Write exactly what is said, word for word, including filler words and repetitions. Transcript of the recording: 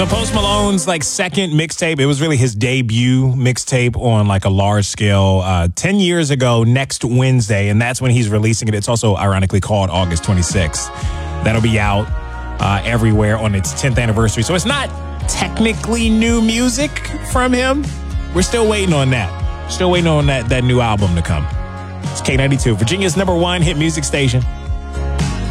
So Post Malone's like second mixtape, it was really his debut mixtape on like a large scale uh, ten years ago next Wednesday, and that's when he's releasing it. It's also ironically called August twenty-sixth. That'll be out uh, everywhere on its tenth anniversary. So it's not technically new music from him. We're still waiting on that. Still waiting on that, that new album to come. It's K ninety-two, Virginia's number one hit music station.